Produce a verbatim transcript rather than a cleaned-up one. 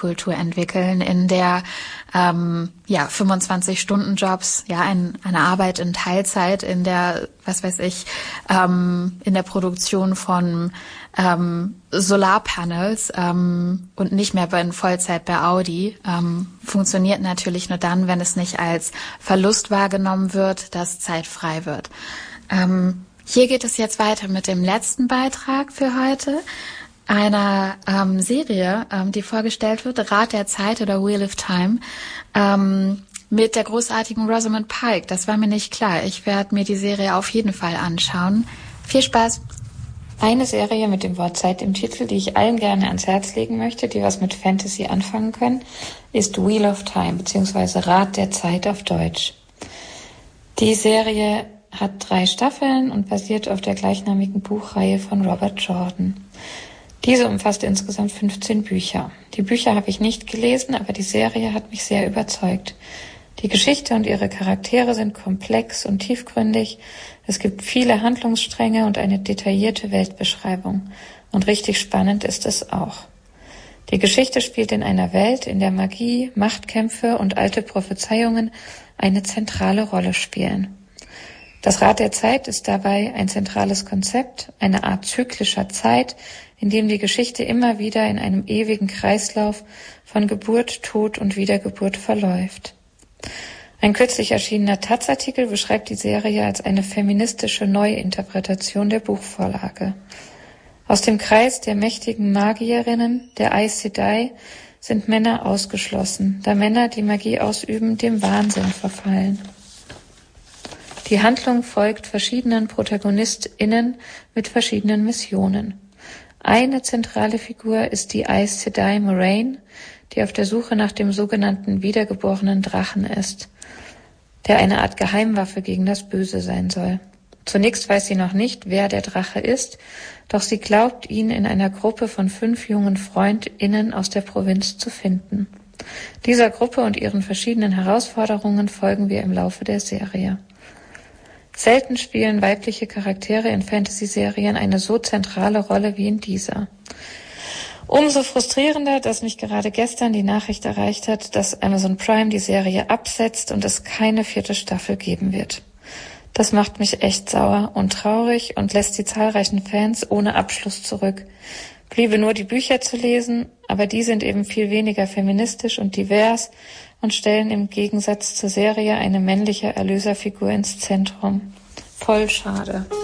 Arbeitskultur entwickeln, in der ähm, ja fünfundzwanzig-Stunden-Jobs, ja ein, eine Arbeit in Teilzeit, in der, was weiß ich, ähm, in der Produktion von ähm, Solarpanels ähm, und nicht mehr in Vollzeit bei Audi, ähm, funktioniert natürlich nur dann, wenn es nicht als Verlust wahrgenommen wird, dass Zeit frei wird. Ähm, hier geht es jetzt weiter mit dem letzten Beitrag für heute, einer ähm, Serie, ähm, die vorgestellt wird, Rad der Zeit oder Wheel of Time, ähm, mit der großartigen Rosamund Pike. Das war mir nicht klar. Ich werde mir die Serie auf jeden Fall anschauen. Viel Spaß! Eine Serie mit dem Wort Zeit im Titel, die ich allen gerne ans Herz legen möchte, die was mit Fantasy anfangen können, ist Wheel of Time, beziehungsweise Rad der Zeit auf Deutsch. Die Serie hat drei Staffeln und basiert auf der gleichnamigen Buchreihe von Robert Jordan. Diese umfasst insgesamt fünfzehn Bücher. Die Bücher habe ich nicht gelesen, aber die Serie hat mich sehr überzeugt. Die Geschichte und ihre Charaktere sind komplex und tiefgründig. Es gibt viele Handlungsstränge und eine detaillierte Weltbeschreibung. Und richtig spannend ist es auch. Die Geschichte spielt in einer Welt, in der Magie, Machtkämpfe und alte Prophezeiungen eine zentrale Rolle spielen. Das Rad der Zeit ist dabei ein zentrales Konzept, eine Art zyklischer Zeit, in dem die Geschichte immer wieder in einem ewigen Kreislauf von Geburt, Tod und Wiedergeburt verläuft. Ein kürzlich erschienener Taz-Artikel beschreibt die Serie als eine feministische Neuinterpretation der Buchvorlage. Aus dem Kreis der mächtigen Magierinnen, der Aes Sedai, sind Männer ausgeschlossen, da Männer, die Magie ausüben, dem Wahnsinn verfallen. Die Handlung folgt verschiedenen ProtagonistInnen mit verschiedenen Missionen. Eine zentrale Figur ist die Aes Sedai Moraine, die auf der Suche nach dem sogenannten wiedergeborenen Drachen ist, der eine Art Geheimwaffe gegen das Böse sein soll. Zunächst weiß sie noch nicht, wer der Drache ist, doch sie glaubt, ihn in einer Gruppe von fünf jungen FreundInnen aus der Provinz zu finden. Dieser Gruppe und ihren verschiedenen Herausforderungen folgen wir im Laufe der Serie. Selten spielen weibliche Charaktere in Fantasy-Serien eine so zentrale Rolle wie in dieser. Umso frustrierender, dass mich gerade gestern die Nachricht erreicht hat, dass Amazon Prime die Serie absetzt und es keine vierte Staffel geben wird. Das macht mich echt sauer und traurig und lässt die zahlreichen Fans ohne Abschluss zurück. Bliebe nur die Bücher zu lesen, aber die sind eben viel weniger feministisch und divers und stellen im Gegensatz zur Serie eine männliche Erlöserfigur ins Zentrum. Voll schade.